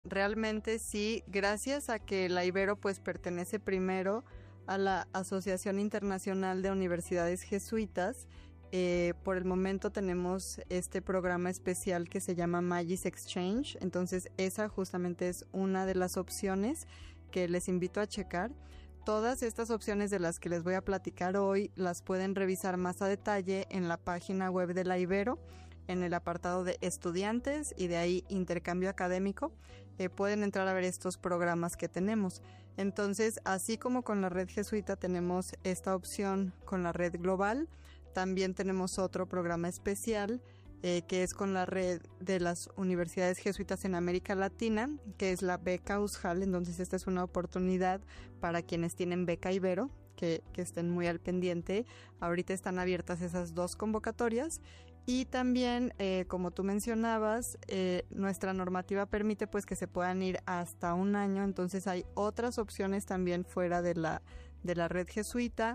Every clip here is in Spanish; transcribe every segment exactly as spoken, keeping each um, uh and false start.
realmente sí, gracias a que la Ibero pues pertenece primero a la Asociación Internacional de Universidades Jesuitas. Eh, por el momento tenemos este programa especial que se llama Magis Exchange, entonces esa justamente es una de las opciones que les invito a checar. Todas estas opciones de las que les voy a platicar hoy las pueden revisar más a detalle en la página web de la Ibero, en el apartado de estudiantes y de ahí intercambio académico. Eh, pueden entrar a ver estos programas que tenemos. Entonces, así como con la red jesuita tenemos esta opción con la red global, también tenemos otro programa especial eh, que es con la red de las universidades jesuitas en América Latina, que es la beca U S J A L. Entonces esta es una oportunidad para quienes tienen beca Ibero, que, que estén muy al pendiente. Ahorita están abiertas esas dos convocatorias. Y también, eh, como tú mencionabas, eh, nuestra normativa permite pues que se puedan ir hasta un año. Entonces hay otras opciones también fuera de la, de la red jesuita.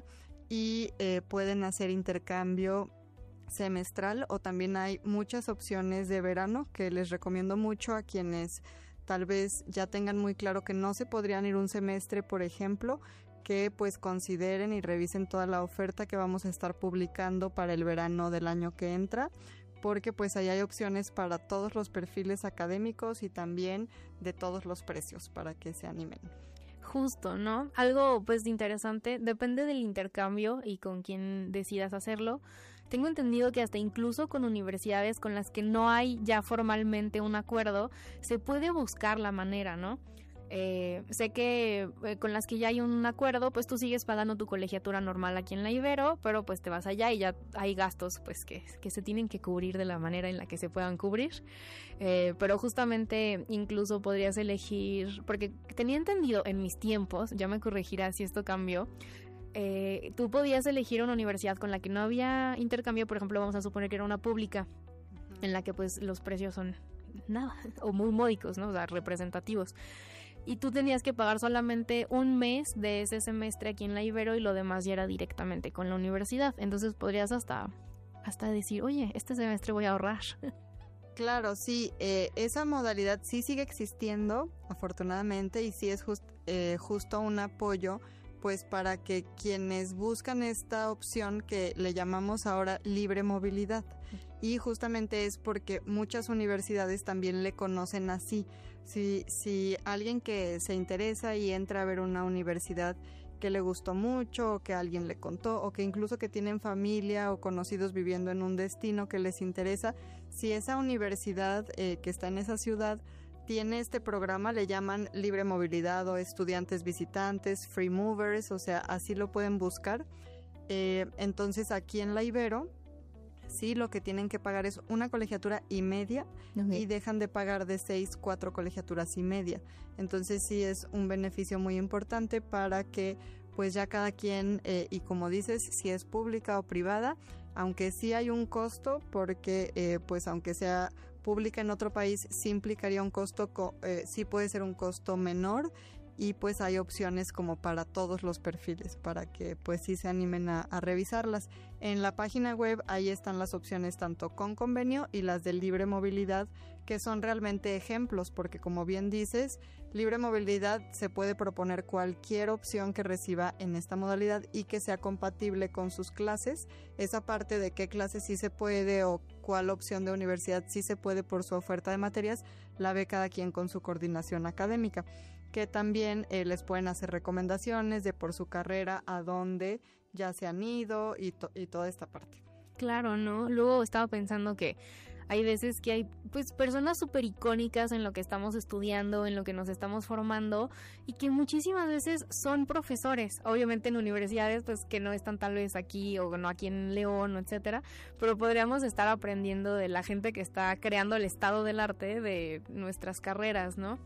Y eh, pueden hacer intercambio semestral o también hay muchas opciones de verano que les recomiendo mucho a quienes tal vez ya tengan muy claro que no se podrían ir un semestre, por ejemplo, que pues consideren y revisen toda la oferta que vamos a estar publicando para el verano del año que entra, porque pues ahí hay opciones para todos los perfiles académicos y también de todos los precios para que se animen. Justo, ¿no? Algo pues interesante, depende del intercambio y con quién decidas hacerlo. Tengo entendido que hasta incluso con universidades con las que no hay ya formalmente un acuerdo, se puede buscar la manera, ¿no? Eh, sé que eh, con las que ya hay un acuerdo, pues tú sigues pagando tu colegiatura normal aquí en la Ibero, pero pues te vas allá y ya hay gastos pues que, que se tienen que cubrir de la manera en la que se puedan cubrir. Eh, pero justamente incluso podrías elegir, porque tenía entendido en mis tiempos, ya me corregirás si esto cambió, eh, tú podías elegir una universidad con la que no había intercambio, por ejemplo, vamos a suponer que era una pública, en la que pues los precios son nada, o muy módicos, ¿no? O sea, representativos. Y tú tenías que pagar solamente un mes de ese semestre aquí en la Ibero y lo demás ya era directamente con la universidad. Entonces podrías hasta, hasta decir, oye, este semestre voy a ahorrar. Claro, sí, eh, esa modalidad sí sigue existiendo, afortunadamente, y sí es just, eh, justo un apoyo pues para que quienes buscan esta opción que le llamamos ahora libre movilidad, y justamente es porque muchas universidades también le conocen así. Si, si alguien que se interesa y entra a ver una universidad que le gustó mucho, o que alguien le contó, o que incluso que tienen familia o conocidos viviendo en un destino que les interesa, si esa universidad eh, que está en esa ciudad tiene este programa, le llaman libre movilidad o estudiantes visitantes, free movers, o sea, así lo pueden buscar. Eh, entonces aquí en la Ibero, sí, lo que tienen que pagar es una colegiatura y media, okay, y dejan de pagar de seis, cuatro colegiaturas y media. Entonces sí es un beneficio muy importante para que pues ya cada quien, eh, y como dices, si es pública o privada, aunque sí hay un costo, porque eh, pues aunque sea pública en otro país, sí implicaría un costo, eh, sí puede ser un costo menor, y pues hay opciones como para todos los perfiles, para que pues sí se animen a, a revisarlas. En la página web ahí están las opciones tanto con convenio y las de libre movilidad, que son realmente ejemplos, porque como bien dices, libre movilidad se puede proponer cualquier opción que reciba en esta modalidad y que sea compatible con sus clases. Esa parte de qué clases sí se puede o cuál opción de universidad sí se puede por su oferta de materias, la ve cada quien con su coordinación académica, que también eh, les pueden hacer recomendaciones de por su carrera a dónde ya se han ido y, to- y toda esta parte. Claro, ¿no? Luego estaba pensando que hay veces que hay pues personas súper icónicas en lo que estamos estudiando, en lo que nos estamos formando, y que muchísimas veces son profesores, obviamente en universidades pues que no están tal vez aquí o no aquí en León, etcétera, pero podríamos estar aprendiendo de la gente que está creando el estado del arte de nuestras carreras, ¿no?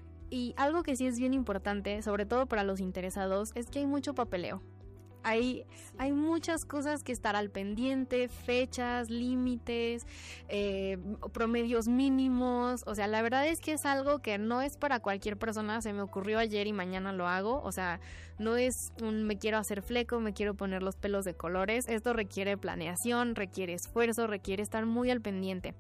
Y algo que sí es bien importante, sobre todo para los interesados, es que hay mucho papeleo. Hay, hay muchas cosas que estar al pendiente, fechas, límites, eh, promedios mínimos. O sea, la verdad es que es algo que no es para cualquier persona. Se me ocurrió ayer y mañana lo hago. O sea, no es un me quiero hacer fleco, me quiero poner los pelos de colores. Esto requiere planeación, requiere esfuerzo, requiere estar muy al pendiente.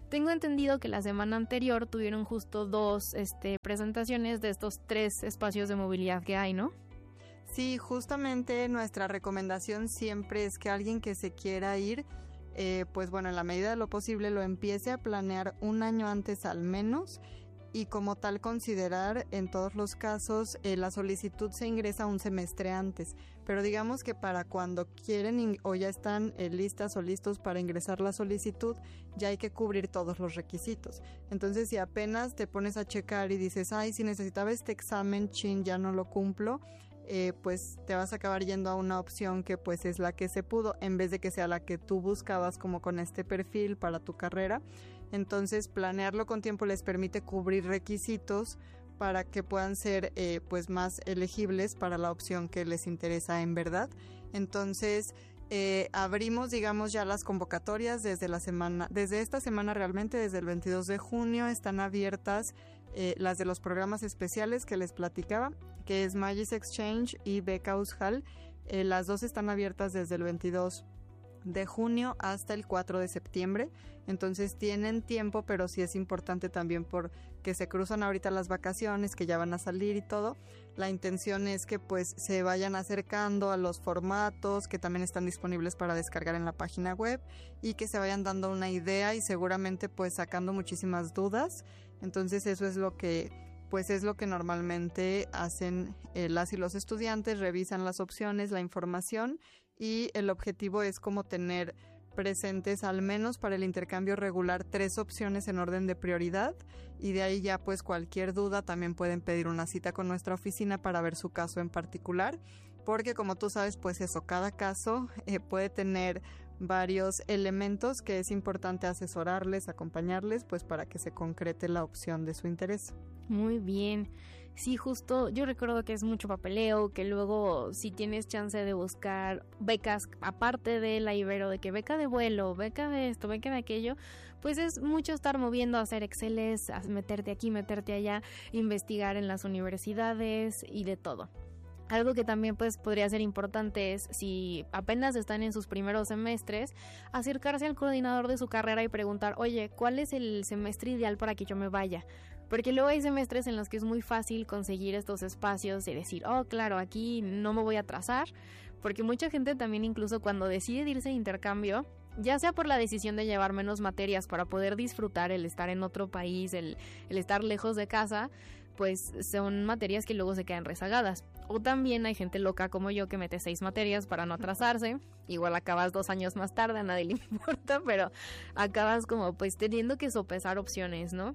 Tengo entendido que la semana anterior tuvieron justo dos este, presentaciones de estos tres espacios de movilidad que hay, ¿no? Sí, justamente nuestra recomendación siempre es que alguien que se quiera ir, eh, pues bueno, en la medida de lo posible lo empiece a planear un año antes al menos, y como tal considerar en todos los casos eh, la solicitud se ingresa un semestre antes, pero digamos que para cuando quieren in- o ya están eh, listas o listos para ingresar la solicitud, ya hay que cubrir todos los requisitos. Entonces si apenas te pones a checar y dices, ay, si necesitaba este examen, chin, ya no lo cumplo, eh, pues te vas a acabar yendo a una opción que pues es la que se pudo, en vez de que sea la que tú buscabas como con este perfil para tu carrera. Entonces planearlo con tiempo les permite cubrir requisitos para que puedan ser eh, pues más elegibles para la opción que les interesa en verdad. Entonces eh, abrimos digamos ya las convocatorias desde la semana, desde esta semana realmente, desde el veintidós de junio están abiertas eh, las de los programas especiales que les platicaba, que es Magis Exchange y Beca Aushal. Eh, las dos están abiertas desde el veintidós de junio hasta el cuatro de septiembre, entonces tienen tiempo, pero sí es importante también porque se cruzan ahorita las vacaciones que ya van a salir y todo. La intención es que pues se vayan acercando a los formatos que también están disponibles para descargar en la página web y que se vayan dando una idea y seguramente pues sacando muchísimas dudas. Entonces eso es lo que pues es lo que normalmente hacen eh, las y los estudiantes, revisan las opciones, la información, y el objetivo es como tener presentes al menos para el intercambio regular tres opciones en orden de prioridad, y de ahí ya pues cualquier duda también pueden pedir una cita con nuestra oficina para ver su caso en particular, porque como tú sabes pues eso, cada caso eh, puede tener varios elementos que es importante asesorarles, acompañarles pues para que se concrete la opción de su interés. Muy bien. Sí, justo, yo recuerdo que es mucho papeleo, que luego si tienes chance de buscar becas aparte de la Ibero, de que beca de vuelo, beca de esto, beca de aquello, pues es mucho estar moviendo, hacer exceles, meterte aquí, meterte allá, investigar en las universidades y de todo. Algo que también pues podría ser importante es, si apenas están en sus primeros semestres, acercarse al coordinador de su carrera y preguntar, oye, ¿cuál es el semestre ideal para que yo me vaya? Porque luego hay semestres en los que es muy fácil conseguir estos espacios y decir, oh, claro, aquí no me voy a atrasar, porque mucha gente también incluso cuando decide irse de intercambio, ya sea por la decisión de llevar menos materias para poder disfrutar el estar en otro país, el, el estar lejos de casa, pues son materias que luego se quedan rezagadas. O también hay gente loca como yo que mete seis materias para no atrasarse, igual acabas dos años más tarde, a nadie le importa, pero acabas como pues teniendo que sopesar opciones, ¿no?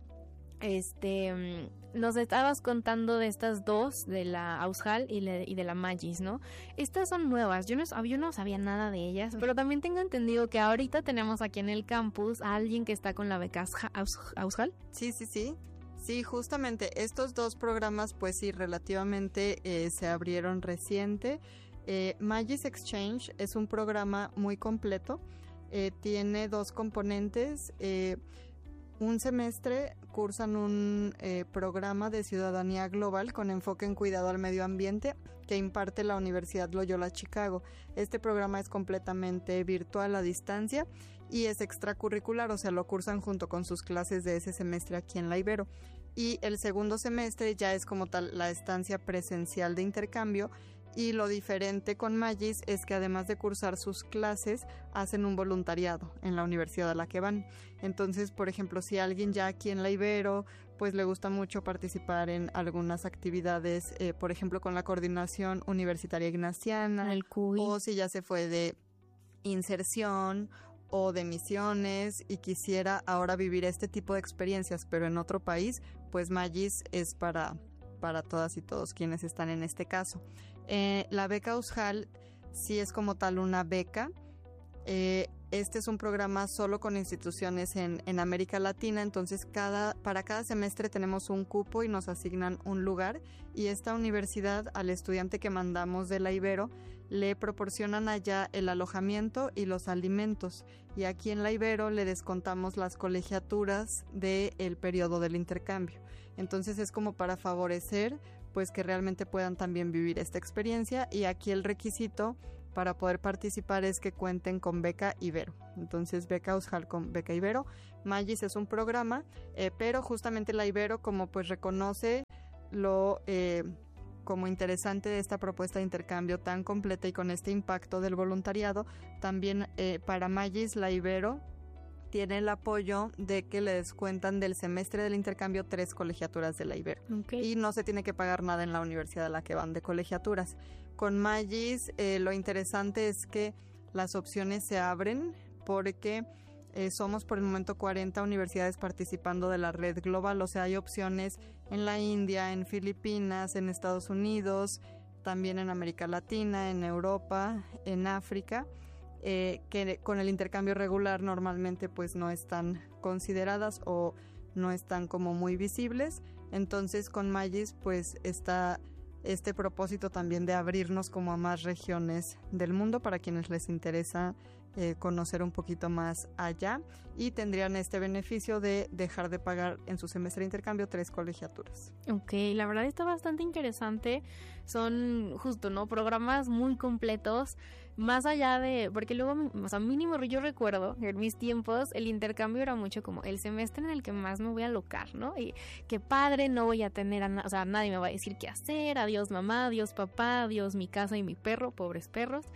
Este, nos estabas contando de estas dos, de la Aushal y, le, y de la Magis, ¿no? Estas son nuevas, yo no, yo no sabía nada de ellas, pero también tengo entendido que ahorita tenemos aquí en el campus a alguien que está con la beca Aushal. Sí, sí, sí. Sí, justamente estos dos programas, pues sí, relativamente eh, se abrieron reciente. Eh, Magis Exchange es un programa muy completo, eh, tiene dos componentes. Eh, un semestre cursan un eh, programa de ciudadanía global con enfoque en cuidado al medio ambiente que imparte la Universidad Loyola Chicago. Este programa es completamente virtual a distancia y es extracurricular, o sea, lo cursan junto con sus clases de ese semestre aquí en la Ibero. Y el segundo semestre ya es como tal la estancia presencial de intercambio, y lo diferente con Magis es que además de cursar sus clases, hacen un voluntariado en la universidad a la que van. Entonces, por ejemplo, si alguien ya aquí en la Ibero, pues le gusta mucho participar en algunas actividades, eh, por ejemplo, con la Coordinación Universitaria Ignaciana, el C U I, o si ya se fue de inserción o de misiones y quisiera ahora vivir este tipo de experiencias, pero en otro país, pues Magis es para, para todas y todos quienes están en este caso. Eh, la beca Aushal sí es como tal una beca. Eh, este es un programa solo con instituciones en, en América Latina, entonces cada, para cada semestre tenemos un cupo y nos asignan un lugar, y esta universidad al estudiante que mandamos de la Ibero le proporcionan allá el alojamiento y los alimentos, y aquí en la Ibero le descontamos las colegiaturas del periodo del intercambio. Entonces es como para favorecer pues que realmente puedan también vivir esta experiencia, y aquí el requisito para poder participar es que cuenten con beca Ibero. Entonces, beca Ausjal con beca Ibero. Magis es un programa, eh, pero justamente la Ibero como pues reconoce lo eh, como interesante de esta propuesta de intercambio tan completa y con este impacto del voluntariado, también eh, para Magis la Ibero tiene el apoyo de que le descuentan del semestre del intercambio tres colegiaturas de la Ibero. Okay. Y no se tiene que pagar nada en la universidad a la que van de colegiaturas. Con Magis eh, lo interesante es que las opciones se abren porque eh, somos por el momento cuarenta universidades participando de la red global, o sea, hay opciones en la India, en Filipinas, en Estados Unidos, también en América Latina, en Europa, en África. Eh, que con el intercambio regular normalmente pues no están consideradas o no están como muy visibles. Entonces con Magis pues está este propósito también de abrirnos como a más regiones del mundo para quienes les interesa eh, conocer un poquito más allá, y tendrían este beneficio de dejar de pagar en su semestre de intercambio tres colegiaturas. Ok, la verdad está bastante interesante. Son justo, ¿no? Programas muy completos. Más allá de, porque luego, o sea, mínimo yo recuerdo en mis tiempos el intercambio era mucho como el semestre en el que más me voy a alocar, ¿no? Y qué padre, no voy a tener, a na- o sea, nadie me va a decir qué hacer, adiós mamá, adiós papá, adiós mi casa y mi perro, pobres perros,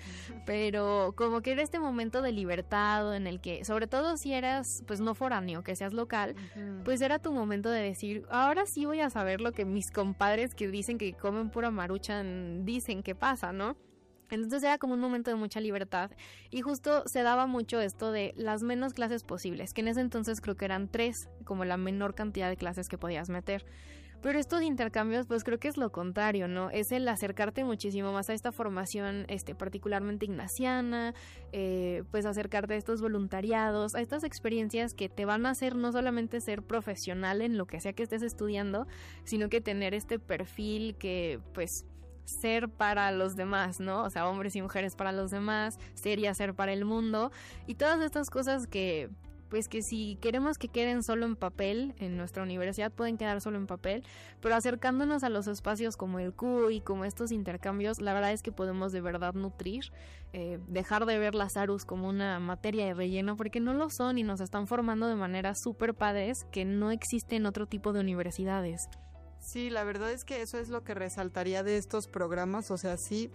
pero como que era este momento de libertad en el que, sobre todo si eras, pues no foráneo, que seas local, uh-huh. pues era tu momento de decir, ahora sí voy a saber lo que mis compadres que dicen que comen pura maruchan dicen que pasa, ¿no? Entonces era como un momento de mucha libertad y justo se daba mucho esto de las menos clases posibles, que en ese entonces creo que eran tres, como la menor cantidad de clases que podías meter. Pero estos intercambios, pues creo que es lo contrario, ¿no? Es el acercarte muchísimo más a esta formación, este, particularmente ignaciana, eh, pues acercarte a estos voluntariados, a estas experiencias que te van a hacer no solamente ser profesional en lo que sea que estés estudiando, sino que tener este perfil que, pues, ser para los demás, ¿no? O sea, hombres y mujeres para los demás, ser y hacer para el mundo, y todas estas cosas que, pues que si queremos que queden solo en papel, en nuestra universidad pueden quedar solo en papel, pero acercándonos a los espacios como el Q y como estos intercambios, la verdad es que podemos de verdad nutrir, eh, dejar de ver las A R Us como una materia de relleno, porque no lo son y nos están formando de maneras súper padres que no existen en otro tipo de universidades. Sí, la verdad es que eso es lo que resaltaría de estos programas, o sea, sí,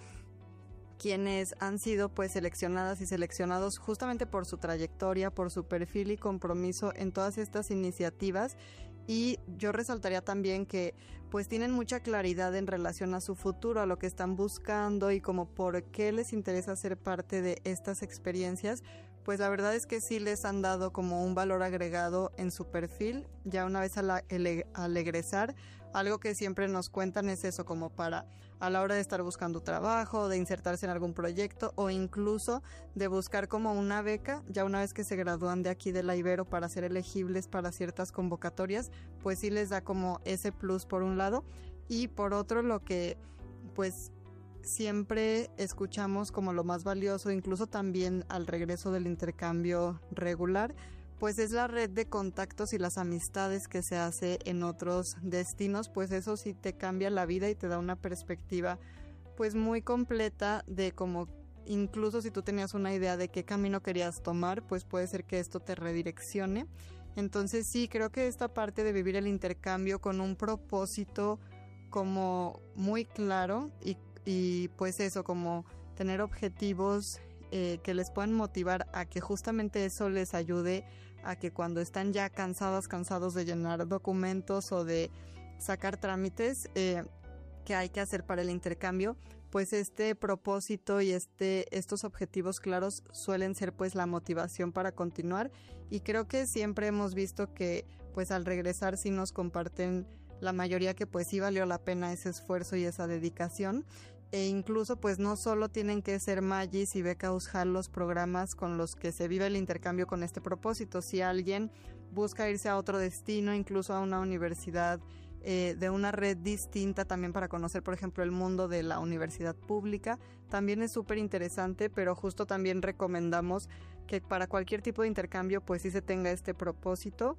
quienes han sido pues seleccionadas y seleccionados justamente por su trayectoria, por su perfil y compromiso en todas estas iniciativas, y yo resaltaría también que pues tienen mucha claridad en relación a su futuro, a lo que están buscando y como por qué les interesa ser parte de estas experiencias. Pues la verdad es que sí les han dado como un valor agregado en su perfil, ya una vez al, al egresar. Algo que siempre nos cuentan es eso, como para a la hora de estar buscando trabajo, de insertarse en algún proyecto o incluso de buscar como una beca, ya una vez que se gradúan de aquí de la Ibero para ser elegibles para ciertas convocatorias, pues sí les da como ese plus por un lado, y por otro lo que pues siempre escuchamos como lo más valioso, incluso también al regreso del intercambio regular, pues es la red de contactos y las amistades que se hace en otros destinos, pues eso sí te cambia la vida y te da una perspectiva pues muy completa de cómo, incluso si tú tenías una idea de qué camino querías tomar, pues puede ser que esto te redireccione. Entonces sí, creo que esta parte de vivir el intercambio con un propósito como muy claro y, y pues eso, como tener objetivos eh, que les puedan motivar a que justamente eso les ayude a que cuando están ya cansadas, cansados de llenar documentos o de sacar trámites eh, que hay que hacer para el intercambio, pues este propósito y este estos objetivos claros suelen ser pues la motivación para continuar, y creo que siempre hemos visto que pues al regresar sí nos comparten la mayoría que pues sí valió la pena ese esfuerzo y esa dedicación. E incluso pues no solo tienen que ser Magis y Beca Ausjal los programas con los que se vive el intercambio con este propósito. Si alguien busca irse a otro destino, incluso a una universidad eh, de una red distinta también para conocer, por ejemplo, el mundo de la universidad pública, también es súper interesante, pero justo también recomendamos que para cualquier tipo de intercambio pues sí se tenga este propósito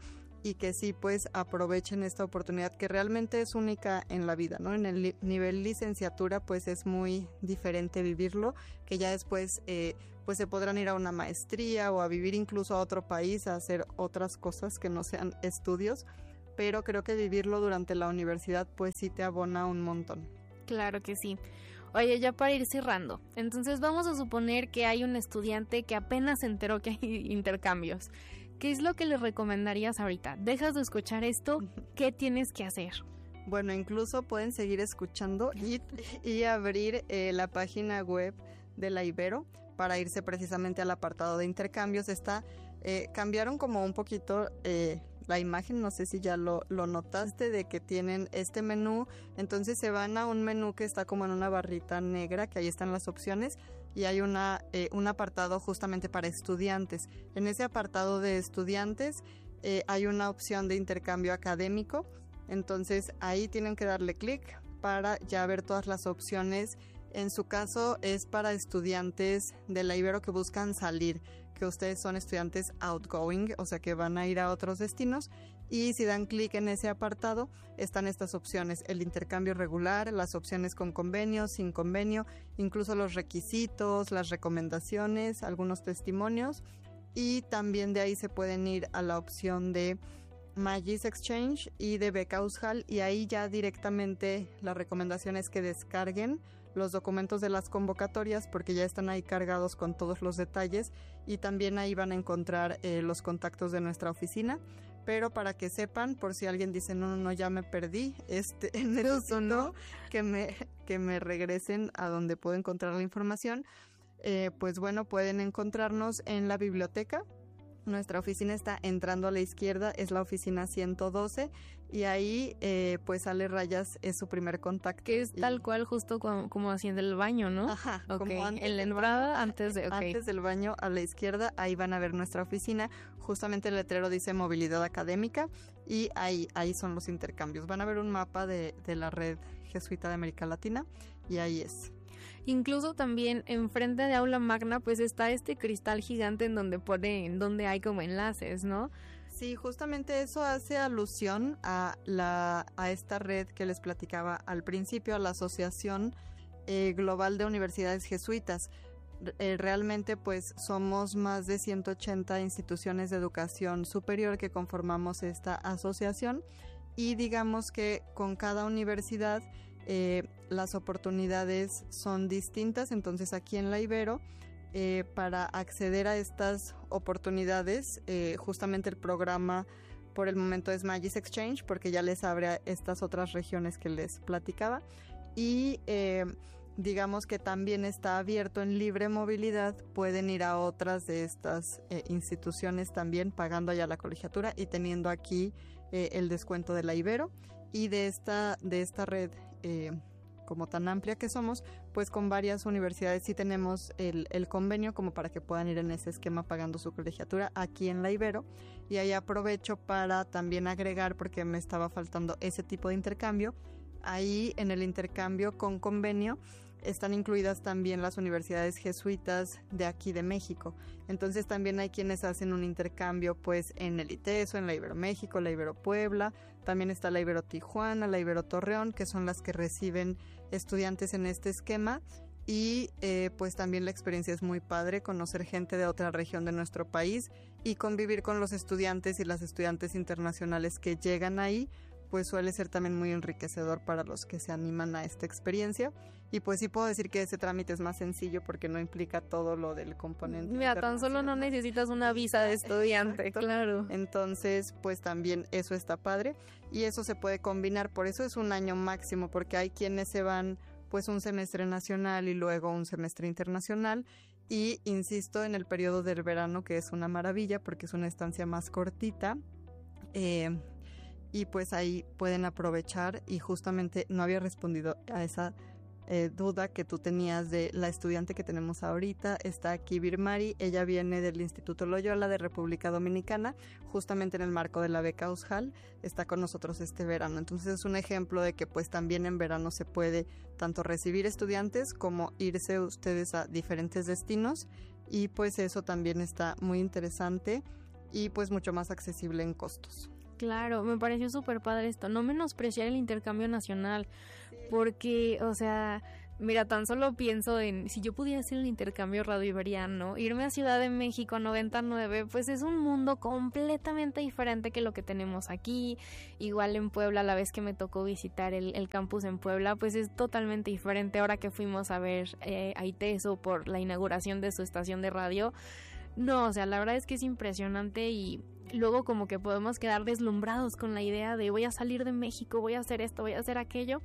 y que sí pues aprovechen esta oportunidad que realmente es única en la vida, ¿no? En el li- nivel licenciatura pues es muy diferente vivirlo, que ya después eh, pues se podrán ir a una maestría o a vivir incluso a otro país, a hacer otras cosas que no sean estudios, pero creo que vivirlo durante la universidad pues sí te abona un montón. Claro que sí. Oye, ya para ir cerrando, entonces vamos a suponer que hay un estudiante que apenas se enteró que hay intercambios. ¿Qué es lo que le recomendarías ahorita? ¿Dejas de escuchar esto? ¿Qué tienes que hacer? Bueno, incluso pueden seguir escuchando y, y abrir eh, la página web de la Ibero para irse precisamente al apartado de intercambios. Está, eh, cambiaron como un poquito eh, la imagen, no sé si ya lo, lo notaste, de que tienen este menú. Entonces se van a un menú que está como en una barrita negra, que ahí están las opciones, y hay una eh, un apartado justamente para estudiantes. En ese apartado de estudiantes eh, hay una opción de intercambio académico, entonces ahí tienen que darle clic para ya ver todas las opciones. En su caso es para estudiantes de la Ibero que buscan salir, que ustedes son estudiantes outgoing, o sea que van a ir a otros destinos, y si dan clic en ese apartado están estas opciones: el intercambio regular, las opciones con convenio, sin convenio, incluso los requisitos, las recomendaciones, algunos testimonios, y también de ahí se pueden ir a la opción de Magis Exchange y de Beca Aushal, y ahí ya directamente la recomendación es que descarguen los documentos de las convocatorias porque ya están ahí cargados con todos los detalles, y también ahí van a encontrar eh, los contactos de nuestra oficina. Pero para que sepan, por si alguien dice no, no, no, ya me perdí, este, necesito que me, que me regresen a donde puedo encontrar la información, eh, pues bueno, pueden encontrarnos en la biblioteca. Nuestra oficina está entrando a la izquierda, es la oficina ciento doce, y ahí eh, pues sale rayas, es su primer contacto. Que es y, tal cual justo como, como haciendo el baño, ¿no? Ajá, okay. Como antes, en la entrada, antes de... Okay. Antes del baño a la izquierda, ahí van a ver nuestra oficina. Justamente el letrero dice movilidad académica, y ahí, ahí son los intercambios. Van a ver un mapa de, de la red jesuita de América Latina, y ahí es. Incluso también enfrente de Aula Magna pues está este cristal gigante en donde pone, en donde hay como enlaces, ¿no? Sí, justamente eso hace alusión a la a esta red que les platicaba al principio, a la Asociación eh, Global de Universidades Jesuitas. Eh, realmente pues somos más de ciento ochenta instituciones de educación superior que conformamos esta asociación, y digamos que con cada universidad Eh, las oportunidades son distintas. Entonces aquí en la Ibero, eh, para acceder a estas oportunidades, eh, justamente el programa por el momento es Magis Exchange, porque ya les abre a estas otras regiones que les platicaba, y eh, digamos que también está abierto en libre movilidad. Pueden ir a otras de estas eh, instituciones también pagando allá la colegiatura y teniendo aquí eh, el descuento de la Ibero. Y de esta, de esta red eh, como tan amplia que somos, pues con varias universidades sí tenemos el, el convenio como para que puedan ir en ese esquema pagando su colegiatura aquí en la Ibero. Y ahí aprovecho para también agregar, porque me estaba faltando ese tipo de intercambio, ahí en el intercambio con convenio están incluidas también las universidades jesuitas de aquí de México. Entonces también hay quienes hacen un intercambio pues en el ITESO, en la Ibero México, la Ibero Puebla, también está la Ibero Tijuana, la Ibero Torreón, que son las que reciben estudiantes en este esquema. Y eh, pues también la experiencia es muy padre, conocer gente de otra región de nuestro país y convivir con los estudiantes y las estudiantes internacionales que llegan ahí, pues suele ser también muy enriquecedor para los que se animan a esta experiencia. Y pues sí puedo decir que ese trámite es más sencillo porque no implica todo lo del componente. Mira, tan solo no necesitas una visa de estudiante. Exacto. Claro. Entonces, pues también eso está padre y eso se puede combinar. Por eso es un año máximo, porque hay quienes se van pues un semestre nacional y luego un semestre internacional. Y insisto en el periodo del verano, que es una maravilla porque es una estancia más cortita. Eh, y pues ahí pueden aprovechar. Y justamente no había respondido a esa Eh, duda que tú tenías de la estudiante que tenemos ahorita. Está aquí Birmari, ella viene del Instituto Loyola de República Dominicana, justamente en el marco de la Beca Aushal, está con nosotros este verano. Entonces es un ejemplo de que pues también en verano se puede tanto recibir estudiantes como irse ustedes a diferentes destinos, y pues eso también está muy interesante y pues mucho más accesible en costos. Claro, me pareció súper padre esto, no menospreciar el intercambio nacional, porque, o sea, mira, tan solo pienso en, si yo pudiera hacer el intercambio radioiberiano, irme a Ciudad de México noventa y nueve, pues es un mundo completamente diferente que lo que tenemos aquí. Igual en Puebla, la vez que me tocó visitar el, el campus en Puebla, pues es totalmente diferente. Ahora que fuimos a ver eh, a ITESO por la inauguración de su estación de radio, no, o sea, la verdad es que es impresionante y luego como que podemos quedar deslumbrados con la idea de voy a salir de México, voy a hacer esto, voy a hacer aquello,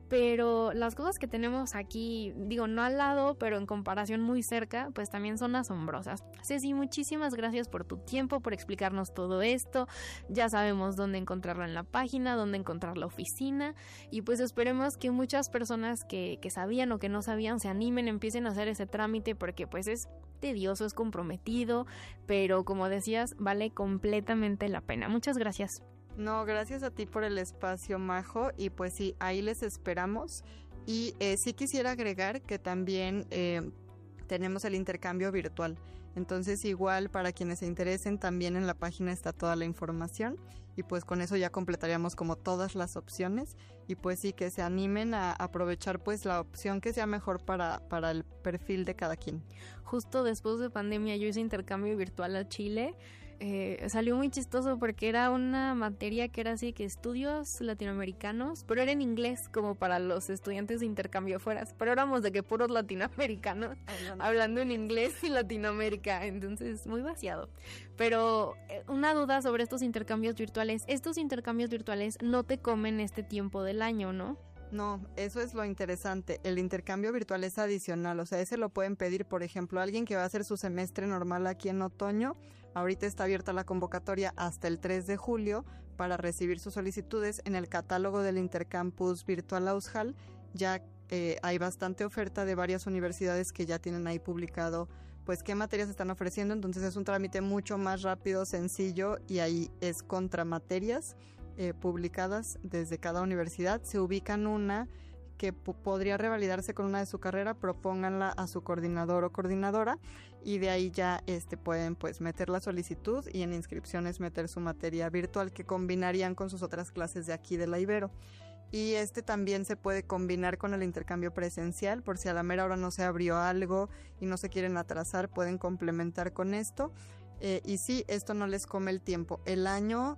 pero las cosas que tenemos aquí, digo, no al lado, pero en comparación muy cerca, pues también son asombrosas. Ceci, muchísimas gracias por tu tiempo, por explicarnos todo esto. Ya sabemos dónde encontrarlo en la página, dónde encontrar la oficina, y pues esperemos que muchas personas que, que sabían o que no sabían se animen, empiecen a hacer ese trámite, porque pues es tedioso, es comprometido, pero como decías, vale completamente la pena. Muchas gracias. No, gracias a ti por el espacio, Majo, y pues sí, ahí les esperamos. Y eh, sí quisiera agregar que también eh, tenemos el intercambio virtual. Entonces igual para quienes se interesen, también en la página está toda la información y pues con eso ya completaríamos como todas las opciones y pues sí que se animen a aprovechar pues la opción que sea mejor para, para el perfil de cada quien. Justo después de pandemia yo hice intercambio virtual a Chile. Eh, salió muy chistoso porque era una materia que era así que estudios latinoamericanos, pero era en inglés como para los estudiantes de intercambio afuera, pero éramos de que puros latinoamericanos hablando, hablando en inglés y Latinoamérica, entonces muy vaciado. Pero eh, una duda sobre estos intercambios virtuales, estos intercambios virtuales no te comen este tiempo del año, ¿no? No, eso es lo interesante. El intercambio virtual es adicional, o sea, ese lo pueden pedir, por ejemplo, alguien que va a hacer su semestre normal aquí en otoño. Ahorita está abierta la convocatoria hasta el tres de julio para recibir sus solicitudes. En el catálogo del Intercampus Virtual Aushal ya eh, hay bastante oferta de varias universidades que ya tienen ahí publicado pues qué materias están ofreciendo, entonces es un trámite mucho más rápido, sencillo y ahí es contra materias eh, publicadas desde cada universidad. Se ubican una que p- podría revalidarse con una de su carrera, propónganla a su coordinador o coordinadora y de ahí ya este pueden pues meter la solicitud y en inscripciones meter su materia virtual que combinarían con sus otras clases de aquí de la Ibero. Y este también se puede combinar con el intercambio presencial, por si a la mera hora no se abrió algo y no se quieren atrasar, pueden complementar con esto. Eh, y sí, esto no les come el tiempo. El año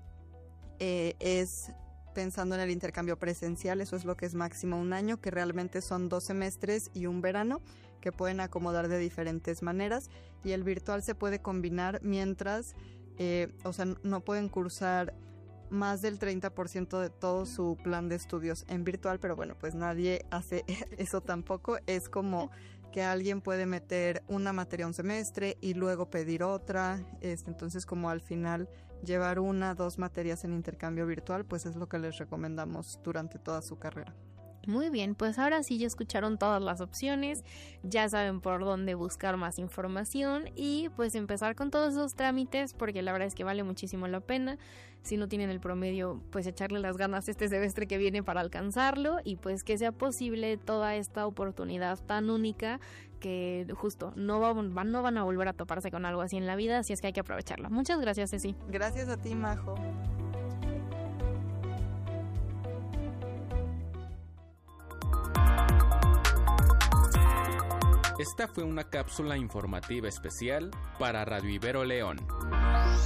eh, es pensando en el intercambio presencial, eso es lo que es máximo un año, que realmente son dos semestres y un verano, que pueden acomodar de diferentes maneras. Y el virtual se puede combinar mientras, eh, o sea, no pueden cursar más del treinta por ciento de todo su plan de estudios en virtual, pero bueno, pues nadie hace eso tampoco. Es como que alguien puede meter una materia un semestre y luego pedir otra, este, entonces como al final llevar una, dos materias en intercambio virtual, pues es lo que les recomendamos durante toda su carrera. Muy bien, pues ahora sí ya escucharon todas las opciones, ya saben por dónde buscar más información y pues empezar con todos esos trámites porque la verdad es que vale muchísimo la pena. Si no tienen el promedio, pues echarle las ganas este semestre que viene para alcanzarlo y pues que sea posible toda esta oportunidad tan única que justo no, va, no van a volver a toparse con algo así en la vida, así es que hay que aprovecharla. Muchas gracias, Ceci. Gracias a ti, Majo. Esta fue una cápsula informativa especial para Radio Ibero León.